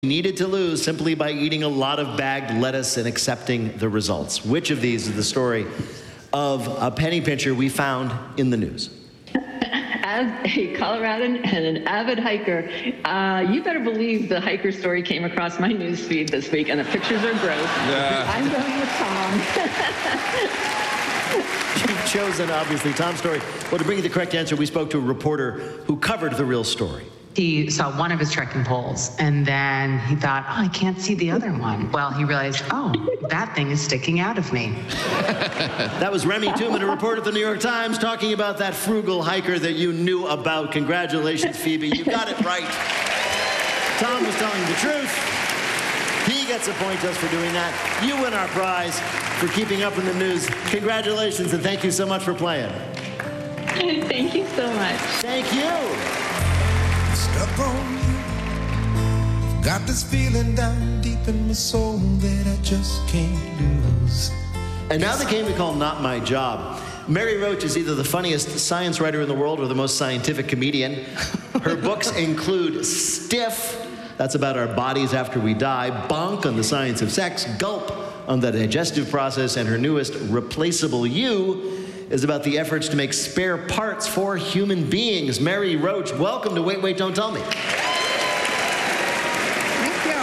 needed to lose simply by eating a lot of bagged lettuce and accepting the results. Which of these is the story of a penny pincher we found in the news? As a Coloradan and an avid hiker, you better believe the hiker story came across my news feed this week, and the pictures are gross. Yeah. I'm going with Tom. You've chosen, obviously, Tom's story. Well, to bring you the correct answer, we spoke to a reporter who covered the real story. He saw one of his trekking poles, and then he thought, oh, I can't see the other one. Well, he realized, oh, that thing is sticking out of me. That was Remy Tooman, a reporter at the New York Times, talking about that frugal hiker that you knew about. Congratulations, Phoebe. You got it right. Tom was telling the truth. He gets a point just for doing that. You win our prize for keeping up in the news. Congratulations, and thank you so much for playing. Thank you so much. Thank you. Stuck on you. Got this feeling down deep in my soul that I just can't lose. And now the game we call Not My Job. Mary Roach is either the funniest science writer in the world or the most scientific comedian. Her books include Stiff, that's about our bodies after we die, Bonk on the science of sex, Gulp on the digestive process, and her newest, Replaceable You, is about the efforts to make spare parts for human beings. Mary Roach, welcome to Wait, Wait, Don't Tell Me. Thank you.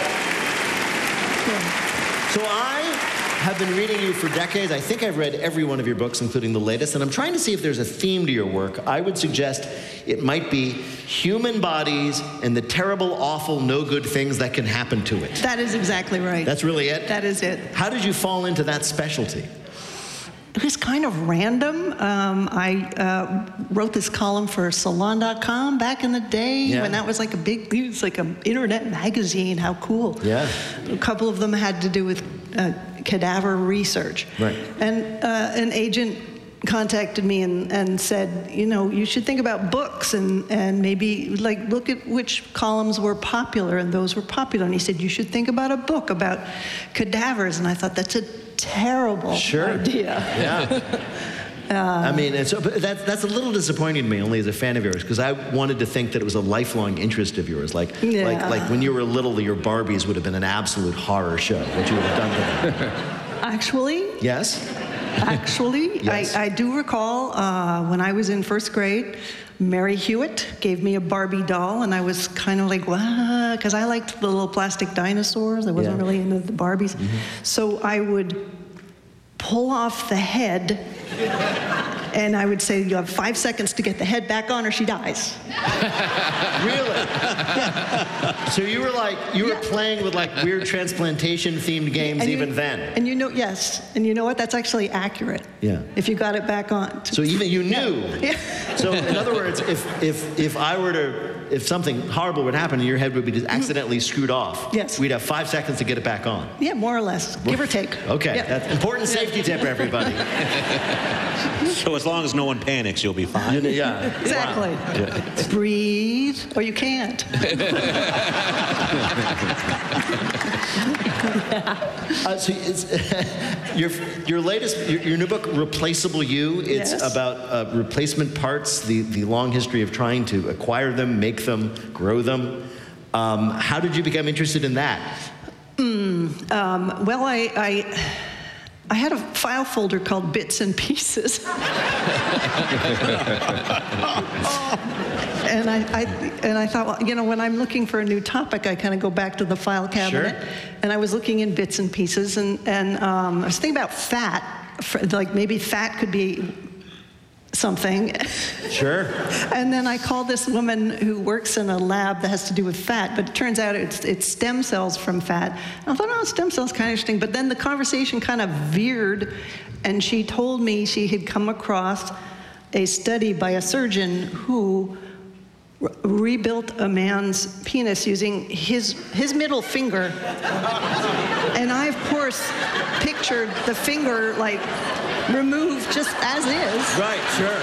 So I have been reading you for decades. I think I've read every one of your books, including the latest, and I'm trying to see if there's a theme to your work. I would suggest it might be human bodies and the terrible, awful, no good things that can happen to it. That is exactly right. That's really it? That is it. How did you fall into that specialty? It was kind of random. I wrote this column for Salon.com back in the day when that was like it was like an internet magazine. How cool. Yeah. A couple of them had to do with cadaver research. Right. And an agent contacted me and said, you know, you should think about books and maybe like look at which columns were popular, and those were popular. And he said, you should think about a book about cadavers. And I thought, that's a terrible idea. Yeah. I mean, and so but that's a little disappointing to me, only as a fan of yours, because I wanted to think that it was a lifelong interest of yours. Like when you were little, your Barbies would have been an absolute horror show, what you would have done to them. Actually? Yes? Actually, yes. I do recall when I was in first grade, Mary Hewitt gave me a Barbie doll, and I was kind of like, wow, because I liked the little plastic dinosaurs. I wasn't really into the Barbies. Mm-hmm. So I would pull off the head, and I would say, you have 5 seconds to get the head back on or she dies. Really? Yeah. So you were playing with like weird transplantation-themed games then? And you know, yes. And you know what? That's actually accurate. Yeah. If you got it back on. So even you knew. Yeah. So in other words, if something horrible would happen and your head would be just accidentally screwed off, we'd have 5 seconds to get it back on. Yeah, more or less, give or take. Okay, that's important safety tip, everybody. So as long as no one panics, you'll be fine. Yeah. Exactly. Wow. Yeah. Breathe, or you can't. So it's, your latest, your new book, Replaceable You, it's about replacement parts, the long history of trying to acquire them, make them, grow them. How did you become interested in that? Well, I had a file folder called Bits and Pieces. And I thought, well, you know, when I'm looking for a new topic, I kind of go back to the file cabinet. Sure. And I was looking in Bits and Pieces, and I was thinking about fat. Like maybe fat could be something. Sure. And then I called this woman who works in a lab that has to do with fat, but it turns out it's stem cells from fat. And I thought, oh, stem cells kind of interesting. But then the conversation kind of veered, and she told me she had come across a study by a surgeon who rebuilt a man's penis using his middle finger. And I, of course, pictured the finger, like, removed just as is. Right, sure.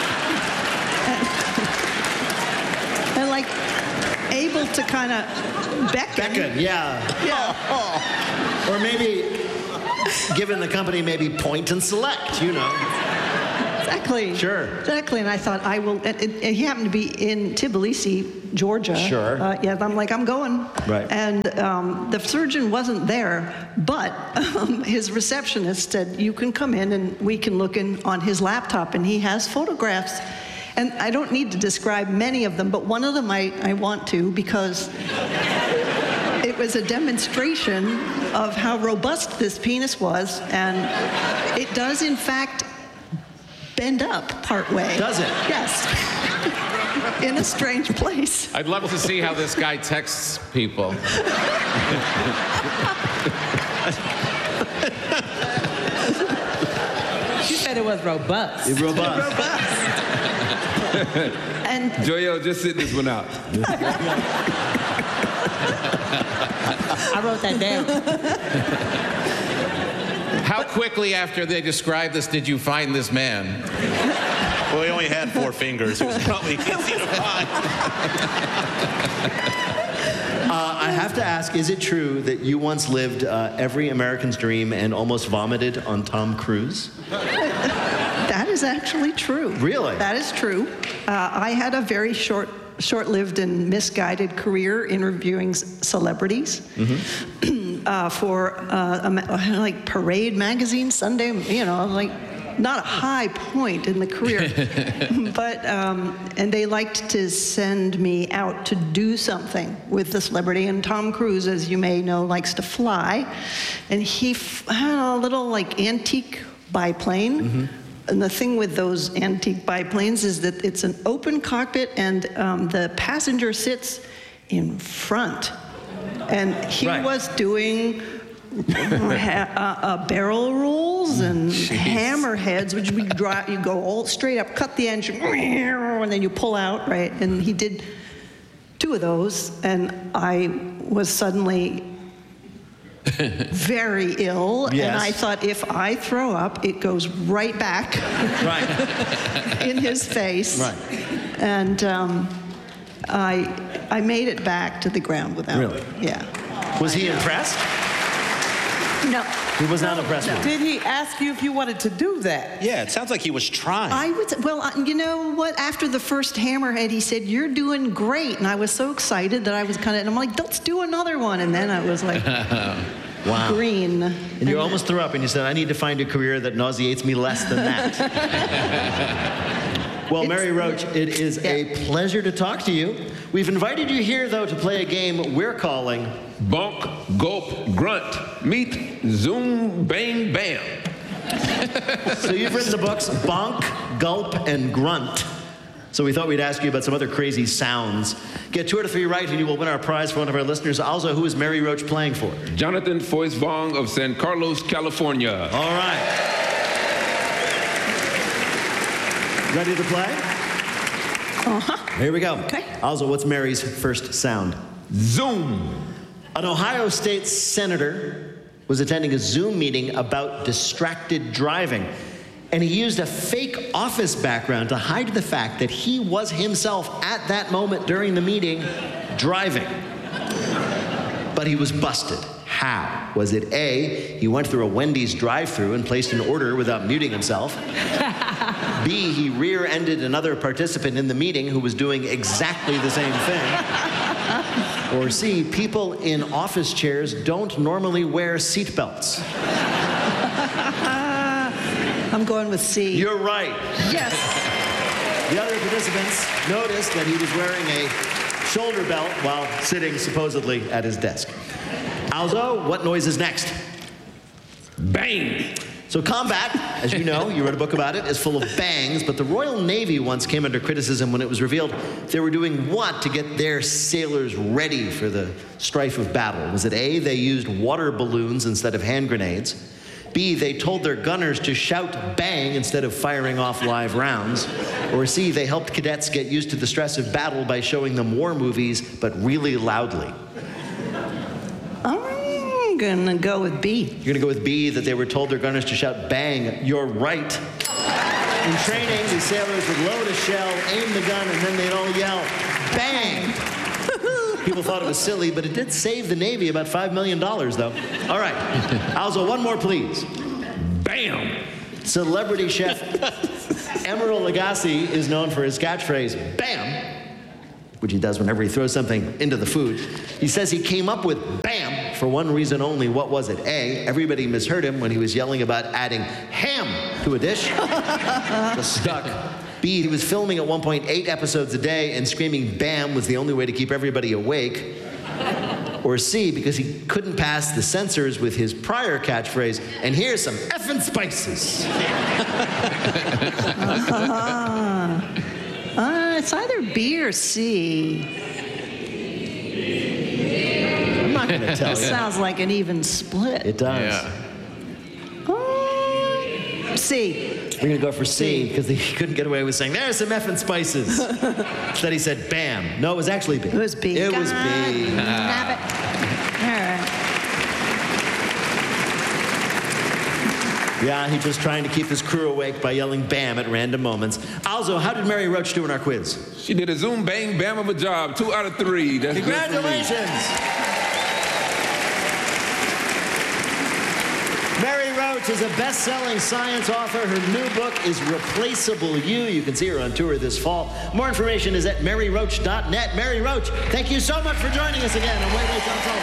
And like, able to kind of beckon. Yeah. Or maybe, given the company, maybe point and select, you know. Exactly. Sure. Exactly. And I thought, I will. And he happened to be in Tbilisi Georgia. Sure. Yeah, I'm like, I'm going. Right. And the surgeon wasn't there, but his receptionist said, you can come in and we can look in on his laptop, and he has photographs. And I don't need to describe many of them, but one of them I want to, because it was a demonstration of how robust this penis was, and it does, in fact, bend up partway. Does it? Yes. In a strange place. I'd love to see how this guy texts people. She said it was robust. It's robust. Robust. And Joel, just sit this one out. I wrote that down. How quickly after they described this did you find this man? Well, he only had 4 fingers. It was probably easy to find. I have to ask, is it true that you once lived every American's dream and almost vomited on Tom Cruise? that is actually true. Really? That is true. I had a very short-lived and misguided career interviewing celebrities for like Parade magazine, Sunday, like not a high point in the career. But, and they liked to send me out to do something with the celebrity. And Tom Cruise, as you may know, likes to fly. And he had a little like antique biplane. And the thing with those antique biplanes is that it's an open cockpit, and the passenger sits in front. And he was doing barrel rolls and hammerheads, which you go all straight up, cut the engine, and then you pull out, right? And he did 2 of those, and I was suddenly very ill, and I thought, if I throw up, it goes right back in his face. Right. And I made it back to the ground without. Really? Yeah. Was he impressed? No. He was not impressed with it. Did he ask you if you wanted to do that? Yeah, it sounds like he was trying. You know what? After the first hammerhead, he said, "You're doing great," and I was so excited that I was and I'm like, "Let's do another one." And then I was like, wow. Green. And you almost threw up, and you said, "I need to find a career that nauseates me less than that." Well, Mary Roach, it is a pleasure to talk to you. We've invited you here, though, to play a game we're calling Bonk, Gulp, Grunt, Meet, Zoom, Bang, Bam. So you've written the books Bonk, Gulp, and Grunt. So we thought we'd ask you about some other crazy sounds. Get 2 out of 3 right, and you will win our prize for one of our listeners. Also, who is Mary Roach playing for? Jonathan Foyce-Vong of San Carlos, California. All right. Ready to play? Here we go. Okay. Also, what's Mary's first sound? Zoom. An Ohio State senator was attending a Zoom meeting about distracted driving, and he used a fake office background to hide the fact that he was himself at that moment during the meeting driving. But he was busted. How? Was it A, he went through a Wendy's drive-thru and placed an order without muting himself? B, he rear-ended another participant in the meeting who was doing exactly the same thing? Or C, people in office chairs don't normally wear seatbelts? I'm going with C. You're right. Yes. The other participants noticed that he was wearing a shoulder belt while sitting supposedly at his desk. Alzo, what noise is next? Bang. So combat, as you know, you wrote a book about it, is full of bangs, but the Royal Navy once came under criticism when it was revealed they were doing what to get their sailors ready for the strife of battle? Was it A, they used water balloons instead of hand grenades? B, they told their gunners to shout bang instead of firing off live rounds? Or C, they helped cadets get used to the stress of battle by showing them war movies, but really loudly? I'm gonna go with B. You're gonna go with B, that they were told their gunners to shout bang. You're right. In training, the sailors would load a shell, aim the gun, and then they'd all yell, bang! People thought it was silly, but it did save the Navy about $5 million, though. All right. Alzo, one more, please. Bam. Celebrity chef Emeril Lagasse is known for his catchphrase, bam. which he does whenever he throws something into the food. He says he came up with BAM for one reason only. What was it? A, everybody misheard him when he was yelling about adding ham to a dish. Just stuck. B, he was filming at one point 8 episodes a day, and screaming BAM was the only way to keep everybody awake. Or C, because he couldn't pass the censors with his prior catchphrase, and here's some effing spices. It's either B or C. I'm not going to tell you. Sounds like an even split. It does. Yeah. C. We're going to go for C, because he couldn't get away with saying, there's some effing spices. Instead he said, BAM. No, it was actually B. It was B. It was B. Have it. All right. Yeah, he was trying to keep his crew awake by yelling BAM at random moments. Also, how did Mary Roach do in our quiz? She did a zoom, bang, bam of a job. 2 out of 3. That's good for me. Congratulations! Mary Roach is a best-selling science author. Her new book is Replaceable You. You can see her on tour this fall. More information is at maryroach.net. Mary Roach, thank you so much for joining us again on Wait, Wait, Don't Tell Us.